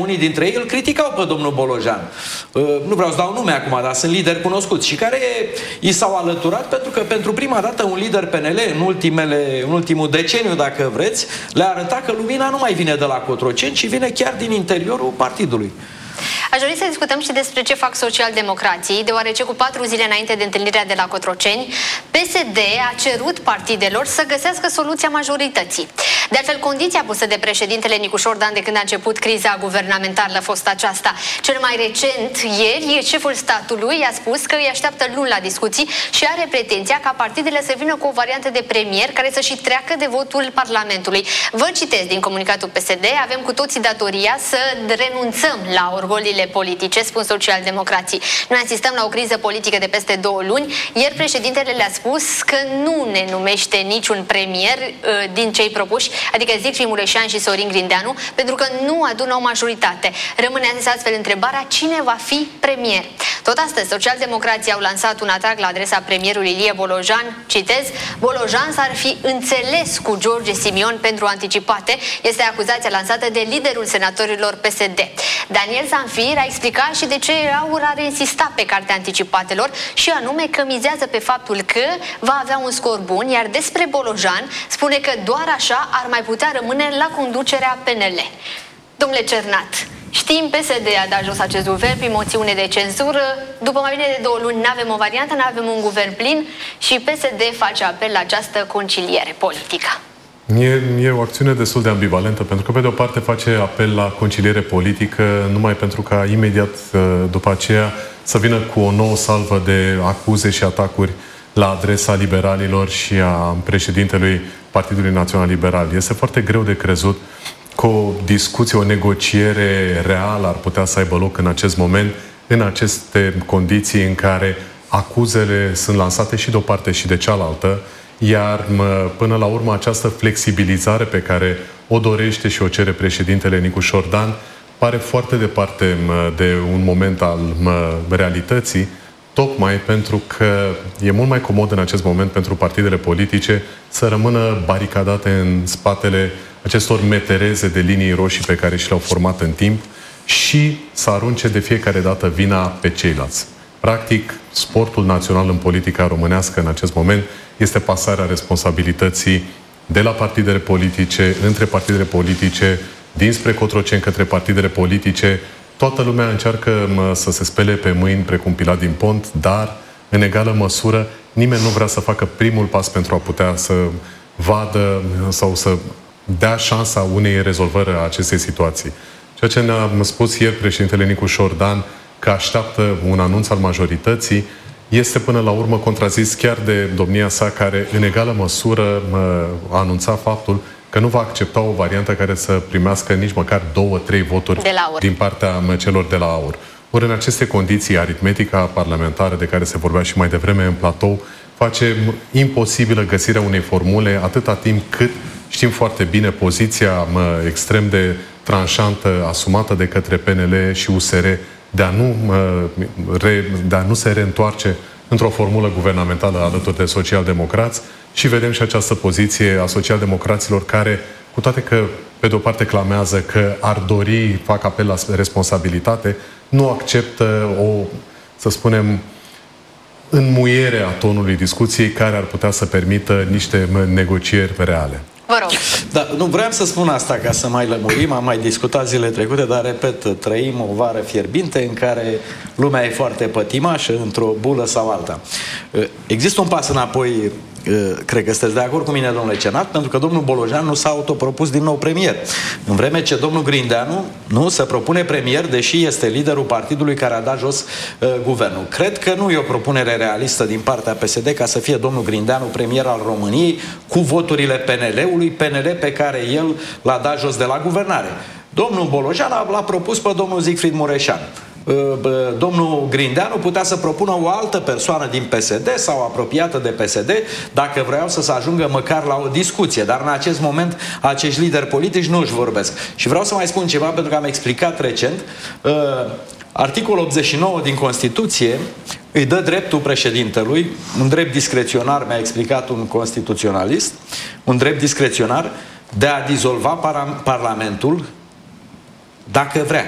unii dintre ei îl criticau pe domnul Bolojan. Nu vreau să dau nume acum, dar sunt lideri cunoscuți și care i s-au alăturat pentru că pentru prima dată un lider PNL în ultimul deceniu, dacă vreți, le-a arătat că lumina nu mai vine de la Cotroceni, ci vine chiar din interiorul partidului. Aș dori să discutăm și despre ce fac socialdemocrații, deoarece cu 4 zile înainte de întâlnirea de la Cotroceni, PSD a cerut partidelor să găsească soluția majorității. De altfel, condiția pusă de președintele Nicu Șordan de când a început criza guvernamentală a fost aceasta. Cel mai recent, ieri, șeful statului a spus că îi așteaptă luni la discuții și are pretenția ca partidele să vină cu o variantă de premier care să și treacă de votul Parlamentului. Vă citesc din comunicatul PSD: avem cu toții datoria să renunțăm la orgolile politice, spun socialdemocrații. Noi asistăm la o criză politică de peste 2 luni. Ieri președintele le-a spus că nu ne numește niciun premier din cei propuși, adică Siegfried Mureșan și Sorin Grindeanu, pentru că nu adună o majoritate. Rămâne astfel întrebarea: cine va fi premier? Tot astăzi, socialdemocrații au lansat un atac la adresa premierului Ilie Bolojan. Citez: Bolojan s-ar fi înțeles cu George Simion pentru anticipate. Este acuzația lansată de liderul senatorilor PSD. Daniel Zanfir a explicat și de ce AUR ar insista pe cartea anticipatelor, și anume că mizează pe faptul că va avea un scor bun, iar despre Bolojan spune că doar așa ar mai putea rămâne la conducerea PNL. Domnule Cernat, știm, PSD a dat jos acest guvern prin moțiune de cenzură. După mai bine de 2 luni nu avem o variantă, nu avem un guvern plin și PSD face apel la această conciliere politică. E o acțiune destul de ambivalentă, pentru că pe de o parte face apel la conciliere politică numai pentru ca imediat după aceea să vină cu o nouă salvă de acuze și atacuri la adresa liberalilor și a președintelui Partidului Național Liberal. Este foarte greu de crezut că o discuție, o negociere reală ar putea să aibă loc în acest moment, în aceste condiții în care acuzele sunt lansate și de o parte și de cealaltă, iar până la urmă această flexibilizare pe care o dorește și o cere președintele Nicu Șordan pare foarte departe de un moment al realității, tocmai pentru că e mult mai comod în acest moment pentru partidele politice să rămână baricadate în spatele acestor metereze de linii roșii pe care și le-au format în timp și să arunce de fiecare dată vina pe ceilalți. Practic, sportul național în politica românească în acest moment este pasarea responsabilității de la partidele politice, între partidele politice, dinspre Cotroceni către partidele politice. Toată lumea încearcă să se spele pe mâini precum Pilat din Pont, dar, în egală măsură, nimeni nu vrea să facă primul pas pentru a putea să vadă sau să dea șansa unei rezolvări a acestei situații. Ceea ce ne-a spus ieri președintele Nicu Șordan, că așteaptă un anunț al majorității, este până la urmă contrazis chiar de domnia sa, care în egală măsură a anunțat faptul că nu va accepta o variantă care să primească nici măcar 2-3 voturi din partea celor de la AUR. Ori în aceste condiții, aritmetica parlamentară de care se vorbea și mai devreme în platou face imposibilă găsirea unei formule atâta timp cât știm foarte bine poziția extrem de tranșantă asumată de către PNL și USR de a nu se reîntoarce într-o formulă guvernamentală alături de socialdemocrați, și vedem și această poziție a socialdemocraților care, cu toate că pe de o parte clamează că ar dori, fac apel la responsabilitate, nu acceptă o, să spunem, înmuiere a tonului discuției care ar putea să permită niște negocieri reale. Vă rog. Da, nu vreau să spun asta ca să mai lămurim, am mai discutat zile trecute, dar repet, trăim o vară fierbinte în care lumea e foarte pătimașă într-o bulă sau alta. Există un pas înapoi, cred că sunteți de acord cu mine, domnule Cernat, pentru că domnul Bolojan nu s-a autopropus din nou premier. În vreme ce domnul Grindeanu nu se propune premier, deși este liderul partidului care a dat jos guvernul. Cred că nu e o propunere realistă din partea PSD ca să fie domnul Grindeanu premier al României cu voturile PNL-ului, PNL pe care el l-a dat jos de la guvernare. Domnul Bolojan l-a propus pe domnul Siegfried Mureșan. Domnul Grindeanu putea să propună o altă persoană din PSD sau apropiată de PSD dacă vreau să se ajungă măcar la o discuție, dar în acest moment acești lideri politici nu își vorbesc. Și vreau să mai spun ceva, pentru că am explicat recent. Articolul 89 din Constituție îi dă dreptul președintelui, un drept discreționar, mi-a explicat un constituționalist, un drept discreționar de a dizolva Parlamentul dacă vrea.